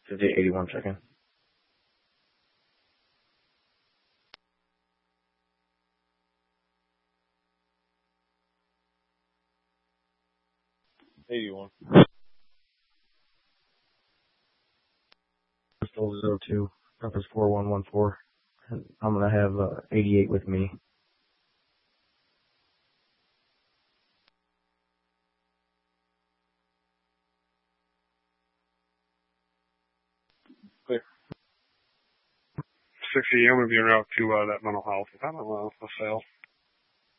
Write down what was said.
5881 check-in. Bristol 02, Compass 4114. And I'm going to have 88 with me. Clear. 60, I'm going to be en route to that mental health. I don't know if I'll fail.